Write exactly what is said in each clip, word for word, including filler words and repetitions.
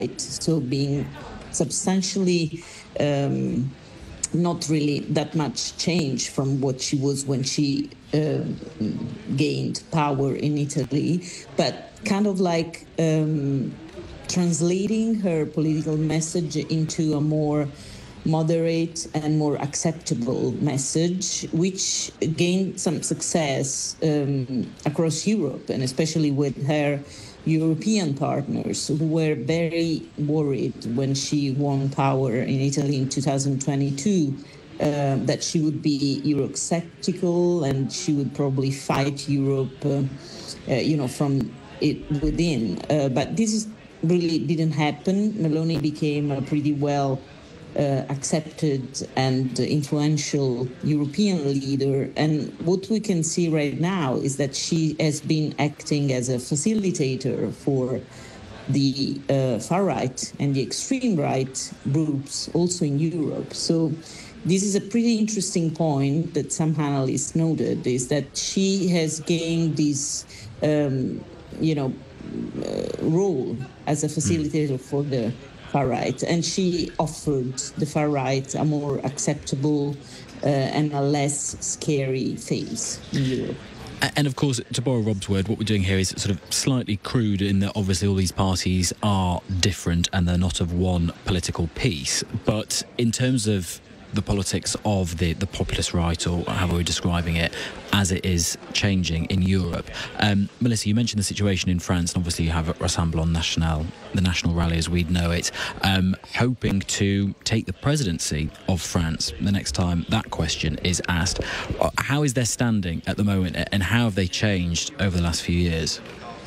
so being substantially um, not really that much change from what she was when she uh, gained power in Italy, but kind of like um, translating her political message into a more moderate and more acceptable message, which gained some success um, across Europe, and especially with her European partners, who were very worried when she won power in Italy in two thousand twenty-two, uh, that she would be Eurosceptical and she would probably fight Europe, uh, uh, you know, from it within. Uh, but this is really didn't happen. Meloni became a pretty well Uh, accepted and influential European leader. And what we can see right now is that she has been acting as a facilitator for the uh, far right and the extreme right groups also in Europe. So this is a pretty interesting point that some analysts noted, is that she has gained this, um, you know, uh, role as a facilitator mm. for the far right, and she offered the far right a more acceptable uh, and a less scary face in Europe. And of course, to borrow Rob's word, what we're doing here is sort of slightly crude in that obviously all these parties are different and they're not of one political piece. But in terms of the politics of the, the populist right, or however we're describing it, as it is changing in Europe. Um, Melissa, you mentioned the situation in France, and obviously you have Rassemblement National, the national rally as we'd know it, um, hoping to take the presidency of France the next time that question is asked. How is their standing at the moment, and how have they changed over the last few years?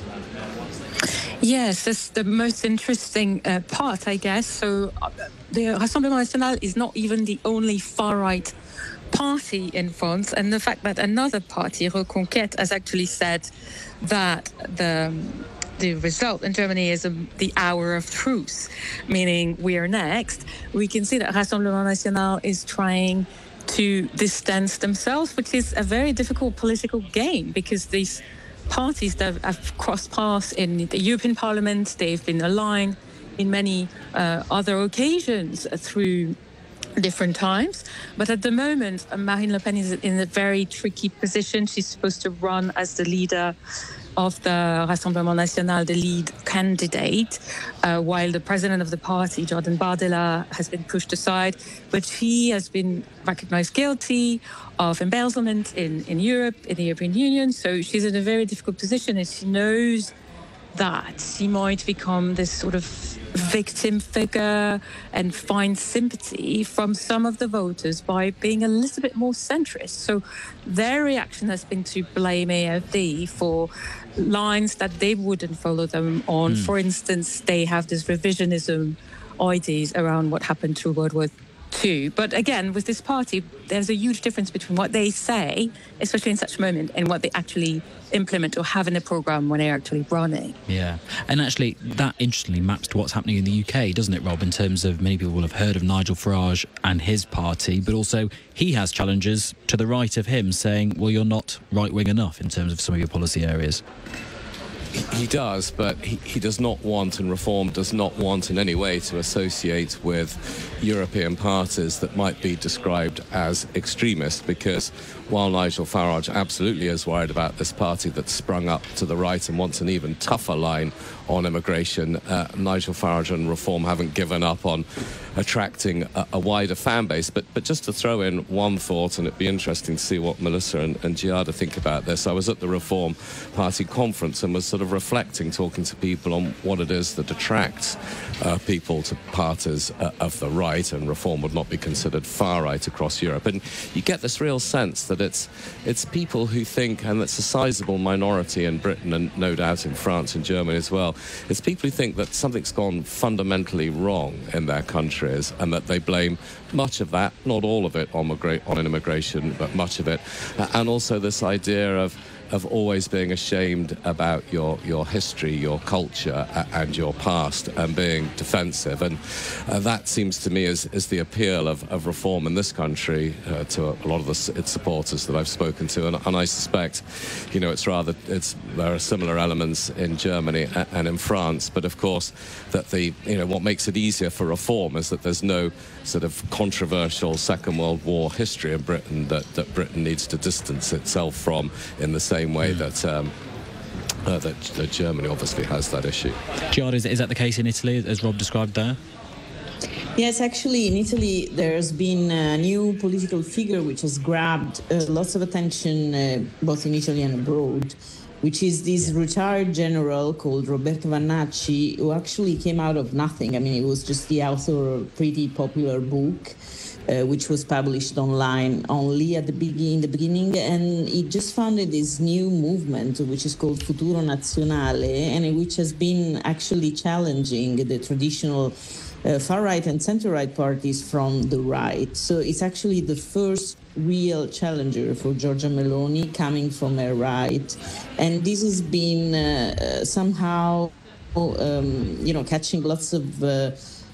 Yes, that's the most interesting uh, part, I guess. So uh, the Rassemblement National is not even the only far-right party in France, and the fact that another party, Reconquête, has actually said that the the result in Germany is a, the hour of truth, meaning we are next. We can see that Rassemblement National is trying to distance themselves, which is a very difficult political game, because these parties that have crossed paths in the European Parliament, they've been aligned in many uh, other occasions through different times. But at the moment, Marine Le Pen is in a very tricky position. She's supposed to run as the leader of the Rassemblement National, the lead candidate, uh, while the president of the party, Jordan Bardella, has been pushed aside. But she has been recognized guilty of embezzlement in, in Europe, in the European Union. So she's in a very difficult position, and she knows that she might become this sort of victim figure and find sympathy from some of the voters by being a little bit more centrist. So their reaction has been to blame A F D for lines that they wouldn't follow them on. Mm. For instance, they have this revisionism ideas around what happened through World War Two. But again, with this party, there's a huge difference between what they say, especially in such a moment, and what they actually implement or have in the programme when they're actually running. Yeah, and actually that interestingly maps to what's happening in the U K, doesn't it, Rob, in terms of many people will have heard of Nigel Farage and his party, but also he has challengers to the right of him saying, well, you're not right-wing enough in terms of some of your policy areas. He does, but he, he does not want, and Reform does not want in any way to associate with European parties that might be described as extremist, because while Nigel Farage absolutely is worried about this party that's sprung up to the right and wants an even tougher line on immigration, uh, Nigel Farage and Reform haven't given up on attracting a, a wider fan base. But but just to throw in one thought, and it'd be interesting to see what Melissa and, and Giada think about this. I was at the Reform Party conference and was sort of reflecting, talking to people on what it is that attracts uh, people to parties uh, of the right, and Reform would not be considered far right across Europe. And you get this real sense that it's it's people who think, and it's a sizable minority in Britain and no doubt in France and Germany as well, it's people who think that something's gone fundamentally wrong in their countries, and that they blame much of that, not all of it, on, migra- on immigration, but much of it. Uh, and also this idea of of always being ashamed about your, your history, your culture, uh, and your past, and being defensive. And uh, that seems to me is, is the appeal of, of reform in this country uh, to a, a lot of the, its supporters that I've spoken to. And, and I suspect, you know, it's rather, it's, there are similar elements in Germany and, and in France. But of course, that the, you know, what makes it easier for reform is that there's no sort of controversial Second World War history in Britain that, that Britain needs to distance itself from in the same way mm. that, um, uh, that that Germany obviously has that issue. Giada, is, is that the case in Italy, as Rob described there? Yes, actually, in Italy, there's been a new political figure which has grabbed uh, lots of attention, uh, both in Italy and abroad, which is this retired general called Roberto Vannacci, who actually came out of nothing. I mean, he was just the author of a pretty popular book, uh, which was published online only at the beginning, the beginning, and he just founded this new movement, which is called Futuro Nazionale, and which has been actually challenging the traditional Uh, far-right and center-right parties from the right. So it's actually the first real challenger for Giorgia Meloni coming from her right. And this has been uh, somehow, um, you know, catching lots of uh,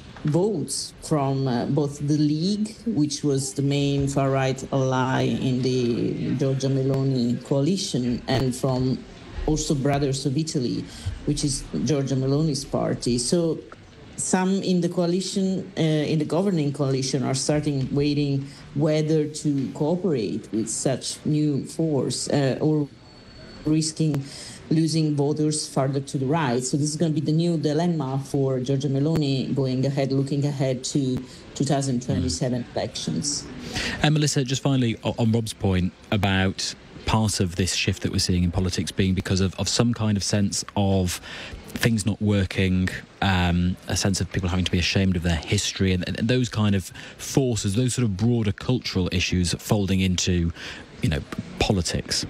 votes from uh, both the League, which was the main far-right ally in the Giorgia Meloni coalition, and from also Brothers of Italy, which is Giorgia Meloni's party. So some in the coalition, uh, in the governing coalition, are starting waiting whether to cooperate with such new force uh, or risking losing voters farther to the right. So this is going to be the new dilemma for Giorgia Meloni going ahead, looking ahead to twenty twenty-seven mm. elections. And Melissa, just finally on Rob's point about part of this shift that we're seeing in politics being because of, of some kind of sense of things not working, um, a sense of people having to be ashamed of their history, and, and those kind of forces, those sort of broader cultural issues folding into, you know, politics.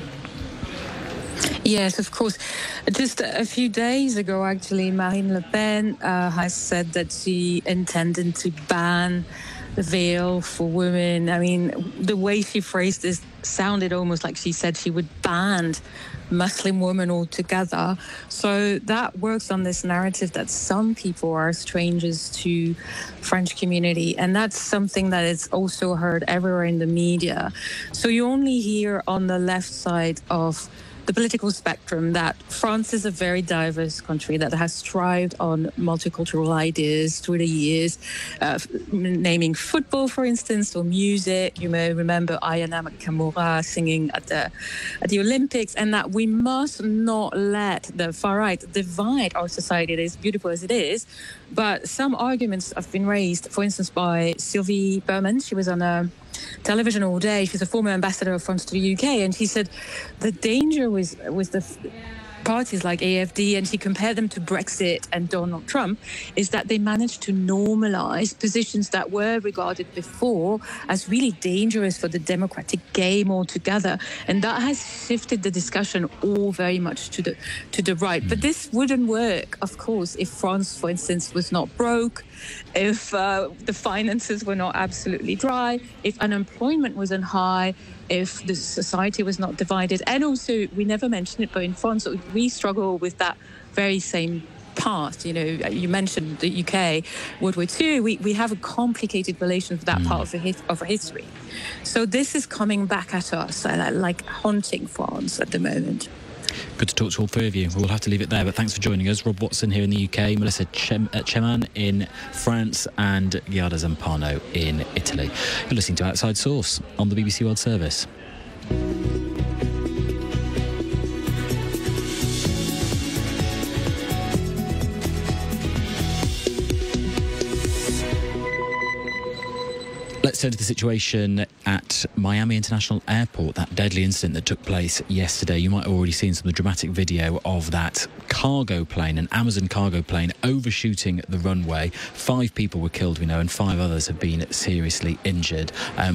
Yes, of course. Just a few days ago, actually, Marine Le Pen uh, has said that she intended to ban the veil for women. I mean, the way she phrased this sounded almost like she said she would ban Muslim women altogether. So that works on this narrative that some people are strangers to French community, and that's something that is also heard everywhere in the media. So you only hear on the left side of the political spectrum that France is a very diverse country that has thrived on multicultural ideas through the years, uh, naming football, for instance, or music. You may remember Aya Nakamura singing at the at the Olympics, and that we must not let the far right divide our society, as beautiful as it is. But some arguments have been raised, for instance, by Sylvie Berman. She was on a television all day. She's a former ambassador of France to the U K, and she said the danger with with the parties like A F D, and she compared them to Brexit and Donald Trump, is that they managed to normalize positions that were regarded before as really dangerous for the democratic game altogether, and that has shifted the discussion all very much to the to the right. But this wouldn't work, of course, if France, for instance, was not broke, if uh, the finances were not absolutely dry, if unemployment wasn't high, if the society was not divided. And also, we never mentioned it, but in France, we struggle with that very same past. You know, you mentioned the U K, World War Two. We, we have a complicated relation with that mm. part of, the his, of our history. So this is coming back at us, uh, like haunting France at the moment. Good to talk to all three of you. We'll have to leave it there, but thanks for joining us. Rob Watson here in the U K, Melissa Chem- uh, Cheman in France, and Giada Zampano in Italy. You're listening to Outside Source on the B B C World Service. Let's turn to the situation at Miami International Airport, that deadly incident that took place yesterday. You might have already seen some of the dramatic video of that cargo plane, an Amazon cargo plane, overshooting the runway. Five people were killed, we know, and five others have been seriously injured. Um,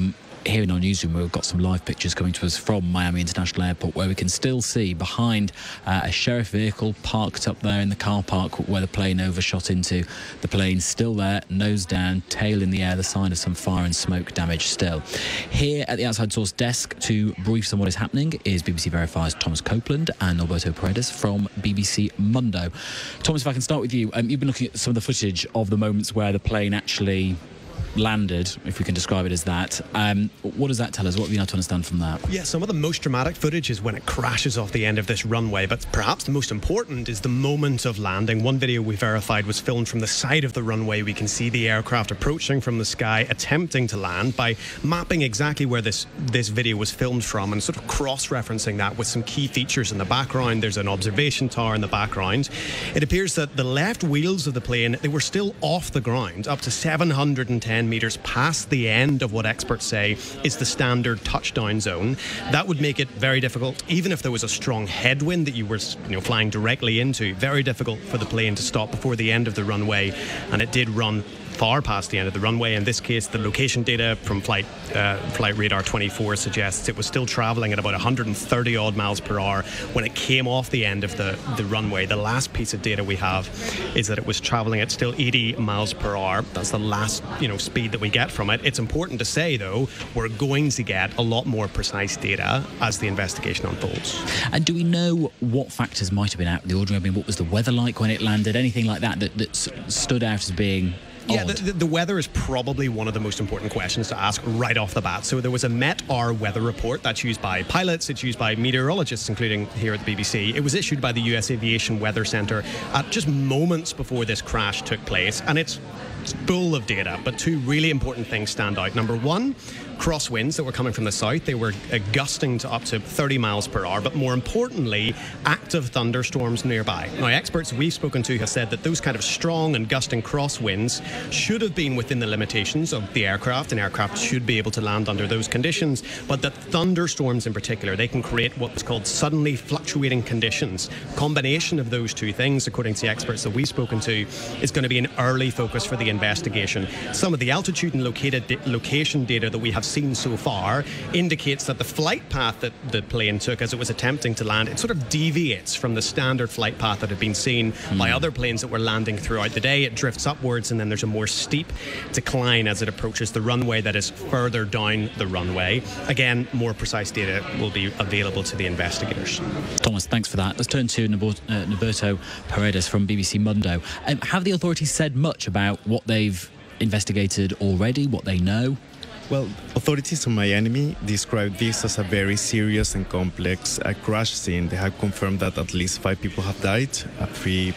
here in our newsroom, we've got some live pictures coming to us from Miami International Airport, where we can still see behind uh, a sheriff vehicle parked up there in the car park where the plane overshot into. The plane still there, nose down, tail in the air, the sign of some fire and smoke damage still. Here at the Outside Source desk to brief on what is happening is B B C Verify's Thomas Copeland and Alberto Paredes from B B C Mundo. Thomas, if I can start with you, um, you've been looking at some of the footage of the moments where the plane actually landed, if we can describe it as that. Um, what does that tell us? What have you now to understand from that? Yeah, some of the most dramatic footage is when it crashes off the end of this runway, but perhaps the most important is the moment of landing. One video we verified was filmed from the side of the runway. We can see the aircraft approaching from the sky, attempting to land. By mapping exactly where this, this video was filmed from and sort of cross-referencing that with some key features in the background, there's an observation tower in the background. It appears that the left wheels of the plane, they were still off the ground, up to seven hundred ten metres past the end of what experts say is the standard touchdown zone. That would make it very difficult, even if there was a strong headwind that you were you know, flying directly into, very difficult for the plane to stop before the end of the runway, and it did run far past the end of the runway. In this case, the location data from flight uh, flight radar twenty-four suggests it was still travelling at about one hundred thirty odd miles per hour when it came off the end of the, the runway. The last piece of data we have is that it was travelling at still eighty miles per hour. That's the last you know speed that we get from it. It's important to say, though, we're going to get a lot more precise data as the investigation unfolds. And do we know what factors might have been out of the ordinary? I mean, what was the weather like when it landed? Anything like that that, that s- stood out as being Yeah, the, the weather is probably one of the most important questions to ask right off the bat. So there was a Met-R weather report that's used by pilots, it's used by meteorologists, including here at the B B C. It was issued by the U S Aviation Weather Centre at just moments before this crash took place, and it's full of data, but two really important things stand out. Number one, crosswinds that were coming from the south. They were uh, gusting to up to thirty miles per hour, but more importantly, active thunderstorms nearby. Now, experts we've spoken to have said that those kind of strong and gusting crosswinds should have been within the limitations of the aircraft, and aircraft should be able to land under those conditions, but that thunderstorms in particular, they can create what's called suddenly fluctuating conditions. Combination of those two things, according to the experts that we've spoken to, is going to be an early focus for the investigation. Some of the altitude and located da- location data that we have seen so far indicates that the flight path that the plane took as it was attempting to land, it sort of deviates from the standard flight path that had been seen mm. by other planes that were landing throughout the day. It drifts upwards, and then there's a more steep decline as it approaches the runway that is further down the runway. Again, more precise data will be available to the investigators. Thomas, thanks for that. Let's turn to Alberto Paredes from B B C Mundo. Um, have the authorities said much about what they've investigated already, what they know? Well, authorities in Miami describe this as a very serious and complex uh, crash scene. They have confirmed that at least five people have died. Uh, three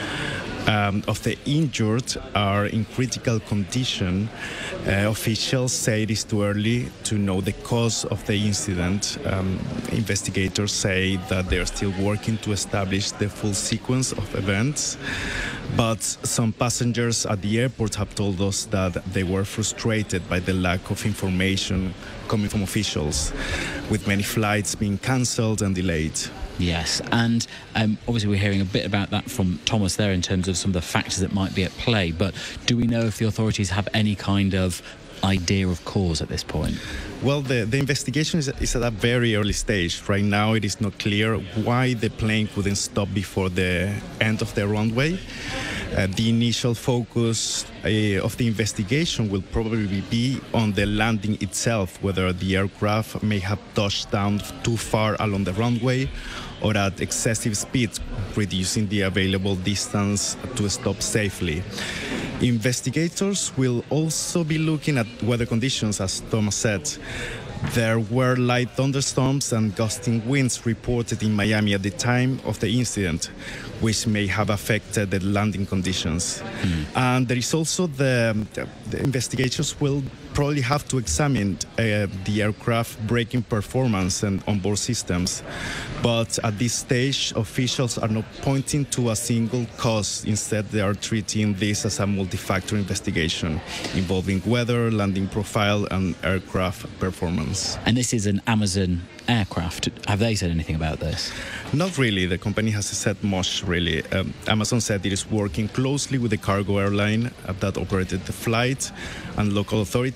um, of the injured are in critical condition. Uh, officials say it is too early to know the cause of the incident. Um, investigators say that they are still working to establish the full sequence of events. But some passengers at the airport have told us that they were frustrated by the lack of information coming from officials, with many flights being cancelled and delayed. Yes, and um, obviously we're hearing a bit about that from Thomas there in terms of some of the factors that might be at play, but do we know if the authorities have any kind of idea of cause at this point? Well, the, the investigation is, is at a very early stage. Right now, it is not clear why the plane couldn't stop before the end of the runway. Uh, the initial focus uh, of the investigation will probably be on the landing itself, whether the aircraft may have touched down too far along the runway or at excessive speed, reducing the available distance to stop safely. Investigators will also be looking at weather conditions, as Thomas said. There were light thunderstorms and gusting winds reported in Miami at the time of the incident, which may have affected the landing conditions. Mm. And there is also the, the, the investigators will probably have to examine uh, the aircraft braking performance and onboard systems. But at this stage, officials are not pointing to a single cause. Instead, they are treating this as a multi-factor investigation involving weather, landing profile, and aircraft performance. And this is an Amazon aircraft. Have they said anything about this? Not really. The company hasn't said much, really. Um, Amazon said it is working closely with the cargo airline that operated the flight and local authorities.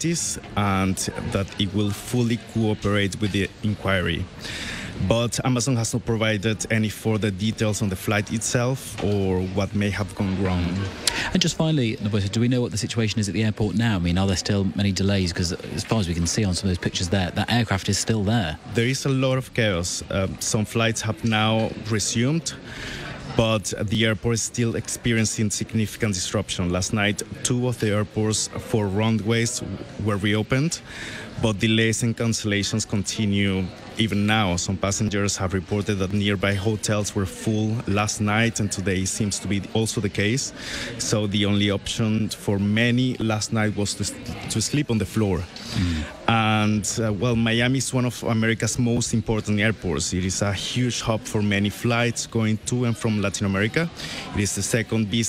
basis and that it will fully cooperate with the inquiry. But Amazon has not provided any further details on the flight itself or what may have gone wrong. And just finally, Roberto, do we know what the situation is at the airport now? I mean, are there still many delays? Because as far as we can see on some of those pictures there, that aircraft is still there. There is a lot of chaos. Uh, some flights have now resumed, but the airport is still experiencing significant disruption. Last night, two of the airport's four runways were reopened, but delays and cancellations continue even now. Some passengers have reported that nearby hotels were full last night, and today seems to be also the case. So the only option for many last night was to, to sleep on the floor. Mm. And, uh, well, Miami is one of America's most important airports. It is a huge hub for many flights going to and from Latin America. It is the second busiest